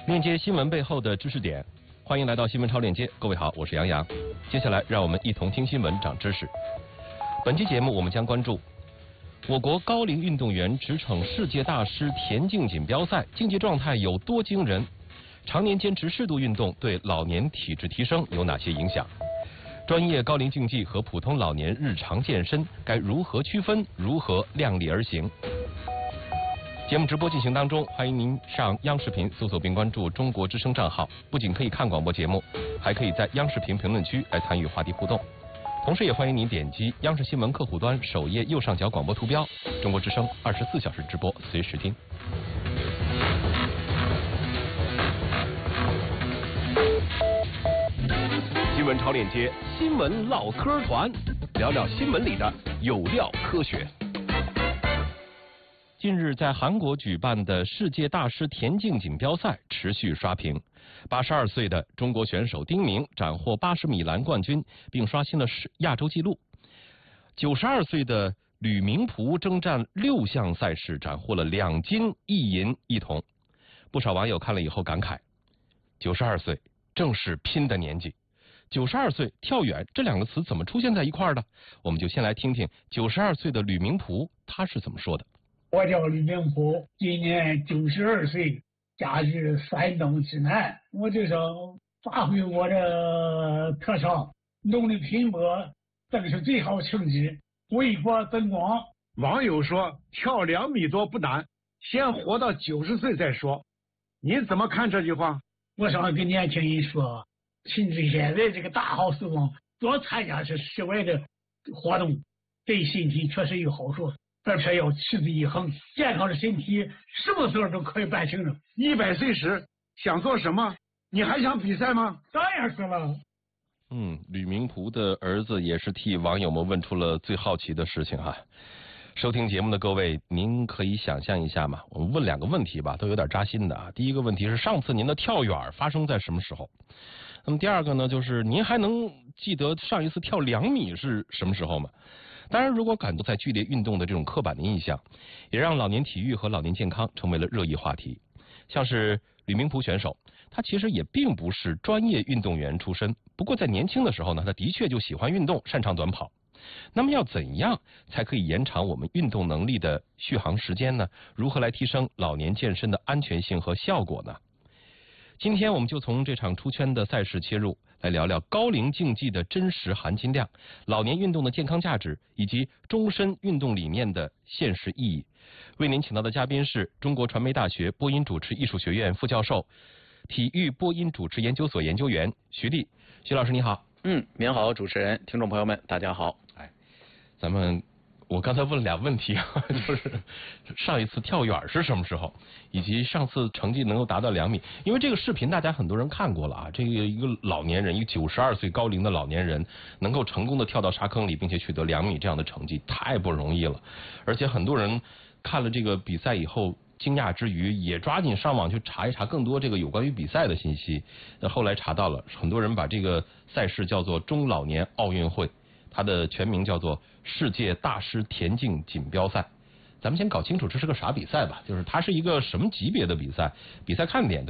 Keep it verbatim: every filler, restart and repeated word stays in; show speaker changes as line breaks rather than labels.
链接新闻背后的知识点，欢迎来到新闻超链接。各位好，我是杨洋。接下来让我们一同听新闻长知识。本期节目我们将关注我国高龄运动员直骋世界大师田径锦标赛，竞技状态有多惊人？常年坚持适度运动对老年体质提升有哪些影响？专业高龄竞技和普通老年日常健身该如何区分？如何量力而行？节目直播进行当中，欢迎您上央视频搜索并关注中国之声账号，不仅可以看广播节目，还可以在央视频评论区来参与话题互动。同时也欢迎您点击央视新闻客户端首页右上角广播图标，中国之声二十四小时直播，随时听。新闻超链接，新闻唠嗑团，聊聊新闻里的有料科学。近日，在韩国举办的世界大师田径锦标赛持续刷屏。八十二岁的中国选手丁宁斩获八十米栏冠军，并刷新了亚洲纪录。九十二岁的吕明璞征战六项赛事，斩获了两金一银一铜。不少网友看了以后感慨：九十二岁正是拼的年纪。九十二岁跳远这两个词怎么出现在一块儿的？我们就先来听听九十二岁的吕明璞他是怎么说的。
我叫吕明璞，今年九十二岁，家住山东济南。我就想发挥我的特长，努力拼搏，争取最好成绩，为国争光。
网友说跳两米多不难，先活到九十岁再说。您怎么看这句话？
我想跟年轻人说，趁着现在这个大好时光，多参加些室外的活动，对身体确实有好处。而且要持之以恒，健康的身体什么时候都可以办成的。
一百岁时想做什么？你还想比赛吗？
当然是了。
嗯，吕明璞的儿子也是替网友们问出了最好奇的事情哈。收听节目的各位，您可以想象一下嘛？我们问两个问题吧，都有点扎心的啊。第一个问题是上次您的跳远发生在什么时候？那么第二个呢，就是您还能记得上一次跳两米是什么时候吗？当然，如果感动在剧烈运动的这种刻板的印象，也让老年体育和老年健康成为了热议话题。像是吕明璞选手，他其实也并不是专业运动员出身，不过在年轻的时候呢，他的确就喜欢运动，擅长短跑。那么要怎样才可以延长我们运动能力的续航时间呢？如何来提升老年健身的安全性和效果呢？今天我们就从这场出圈的赛事切入，来聊聊高龄竞技的真实含金量、老年运动的健康价值以及终身运动理念的现实意义。为您请到的嘉宾是中国传媒大学播音主持艺术学院副教授、体育播音主持研究所研究员徐丽。徐老师你好。
嗯，您好，主持人、听众朋友们，大家好。
哎，咱们我刚才问了俩问题啊，就是上一次跳远是什么时候，以及上次成绩能够达到两米。因为这个视频大家很多人看过了啊，这个一个老年人，一个九十二岁高龄的老年人，能够成功的跳到沙坑里，并且取得两米这样的成绩，太不容易了。而且很多人看了这个比赛以后，惊讶之余，也抓紧上网去查一查更多这个有关于比赛的信息。那后来查到了，很多人把这个赛事叫做中老年奥运会。它的全名叫做世界大师田径锦标赛。咱们先搞清楚这是个啥比赛吧，就是它是一个什么级别的比赛，比赛看点